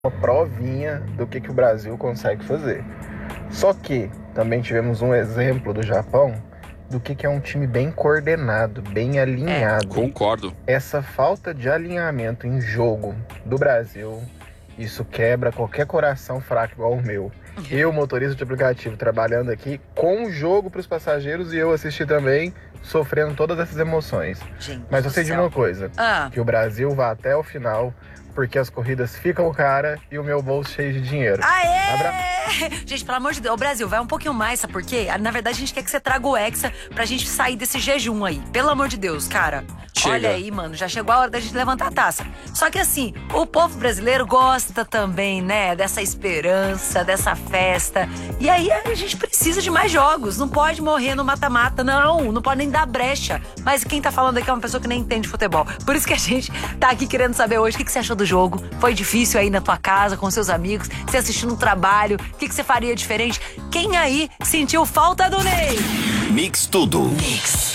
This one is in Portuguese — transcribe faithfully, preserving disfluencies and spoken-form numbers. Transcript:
uma provinha do que, que o Brasil consegue fazer. Só que também tivemos um exemplo do Japão do que, que é um time bem coordenado, bem alinhado. É, concordo. Essa falta de alinhamento em jogo do Brasil, isso quebra qualquer coração fraco igual o meu. Eu, motorista de aplicativo, trabalhando aqui com o jogo para os passageiros e eu assisti também, sofrendo todas essas emoções. Gente Mas eu do sei de céu. uma coisa, Ah. que o Brasil vá até o final, porque as corridas ficam cara e o meu bolso cheio de dinheiro. Aê! Abra... Gente, pelo amor de Deus, o Brasil, vai um pouquinho mais, sabe por quê? Na verdade, a gente quer que você traga o Hexa pra gente sair desse jejum aí. Pelo amor de Deus, cara. Chega. Olha aí, mano, já chegou a hora da gente levantar a taça. Só que assim, o povo brasileiro gosta também, né, dessa esperança, dessa festa. E aí a gente precisa de mais jogos. Não pode morrer no mata-mata, não. Não pode nem dar brecha. Mas quem tá falando aqui é uma pessoa que nem entende futebol. Por isso que a gente tá aqui querendo saber hoje o que, que você achou do jogo. Foi difícil aí na tua casa, com seus amigos, você assistindo um trabalho. O que, que você faria diferente? Quem aí sentiu falta do Ney? Mix Tudo. Mix.